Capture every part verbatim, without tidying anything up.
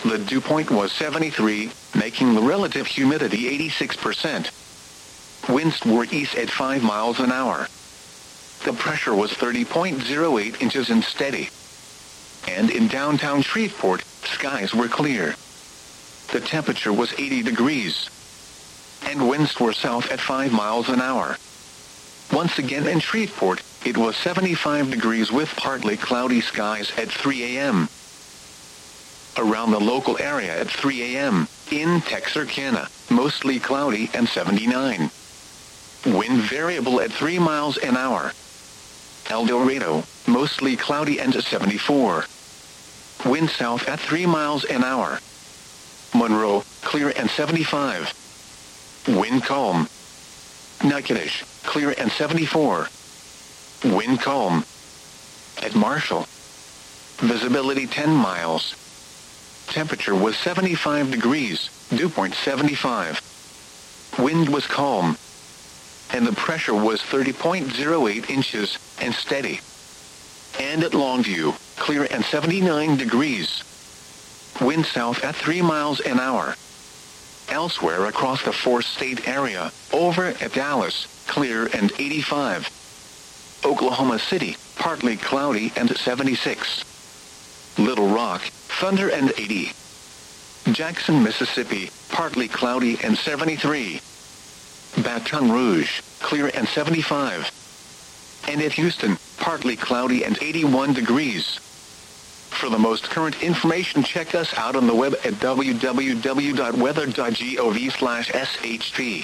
The dew point was seventy-three, making the relative humidity eighty-six percent. Winds were east at five miles an hour. The pressure was thirty point zero eight inches and steady. And in downtown Shreveport, skies were clear. The temperature was eighty degrees. And winds were south at five miles an hour. Once again in Shreveport, it was seventy-five degrees with partly cloudy skies at three a m Around the local area at three a m, in Texarkana, mostly cloudy and seventy-nine. Wind variable at three miles an hour. El Dorado, mostly cloudy and seventy-four. Wind south at three miles an hour. Monroe, clear and seventy-five. Wind calm. Natchitoches, clear and seventy-four. Wind calm. At Marshall, visibility ten miles. Temperature was seventy-five degrees, dew point seventy-five. Wind was calm. And the pressure was thirty point zero eight inches, and steady. And at Longview, clear and seventy-nine degrees. Wind south at three miles an hour. Elsewhere across the four-state area, over at Dallas, clear and eighty-five. Oklahoma City, partly cloudy and seventy-six. Little Rock, thunder and eighty. Jackson, Mississippi, partly cloudy and seventy-three. Baton Rouge, clear and seventy-five. And at Houston, partly cloudy and eighty-one degrees. For the most current information, check us out on the web at w w w dot weather dot gov slash s h p.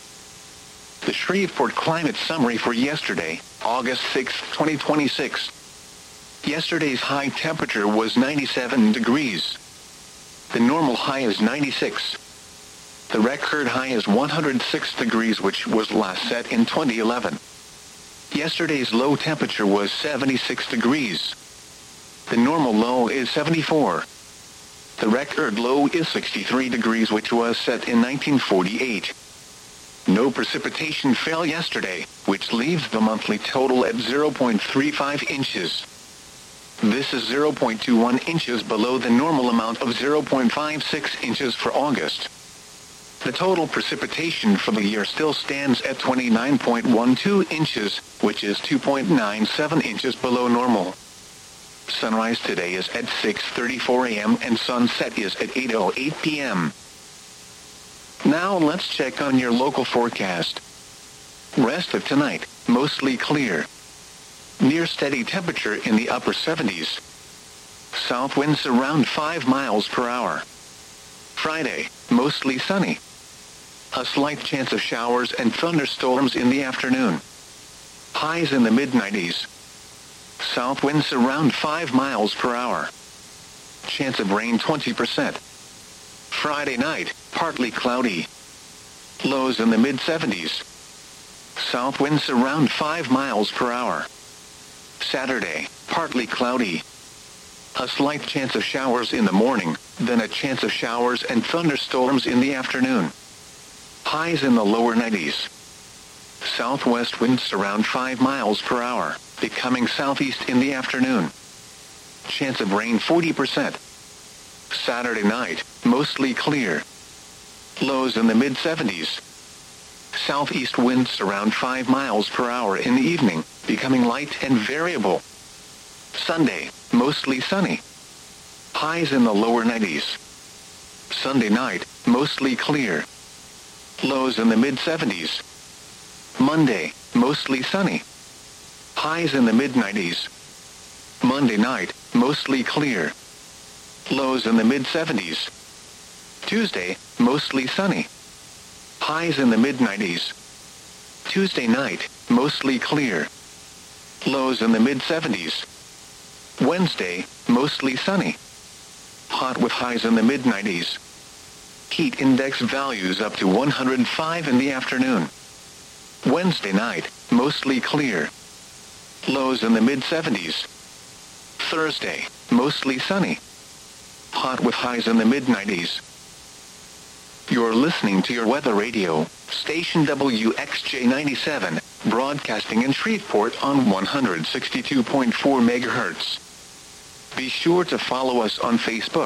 The Shreveport Climate Summary for yesterday, August sixth, twenty twenty-six. Yesterday's high temperature was ninety-seven degrees. The normal high is ninety-six. The record high is one hundred six degrees, which was last set in twenty eleven. Yesterday's low temperature was seventy-six degrees. The normal low is seventy-four. The record low is sixty-three degrees, which was set in nineteen forty-eight. No precipitation fell yesterday, which leaves the monthly total at zero point three five inches. This is zero point two one inches below the normal amount of zero point five six inches for August. The total precipitation for the year still stands at twenty-nine point one two inches, which is two point nine seven inches below normal. Sunrise today is at six thirty-four a m and sunset is at eight oh eight p m Now let's check on your local forecast. Rest of tonight, mostly clear. Near steady temperature in the upper seventies. South winds around five miles per hour. Friday, mostly sunny. A slight chance of showers and thunderstorms in the afternoon. Highs in the mid nineties. South winds around five miles per hour. Chance of rain twenty percent. Friday night, partly cloudy. Lows in the mid seventies. South winds around five miles per hour. Saturday, partly cloudy. A slight chance of showers in the morning, then a chance of showers and thunderstorms in the afternoon. Highs in the lower nineties. Southwest winds around five miles per hour, becoming southeast in the afternoon. Chance of rain forty percent. Saturday night, mostly clear. Lows in the mid seventies. Southeast winds around five miles per hour in the evening, becoming light and variable. Sunday, mostly sunny. Highs in the lower nineties. Sunday night, mostly clear. Lows in the mid seventies. Monday, mostly sunny. Highs in the mid nineties. Monday night, mostly clear. Lows in the mid seventies. Tuesday, mostly sunny. Highs in the mid nineties. Tuesday night, mostly clear. Lows in the mid seventies. Wednesday, mostly sunny. Hot with highs in the mid nineties. Heat index values up to one hundred five in the afternoon. Wednesday night, mostly clear. Lows in the mid seventies. Thursday, mostly sunny. Hot with highs in the mid nineties. You're listening to your weather radio, station W X J ninety-seven, broadcasting in Shreveport on one hundred sixty-two point four megahertz. Be sure to follow us on Facebook.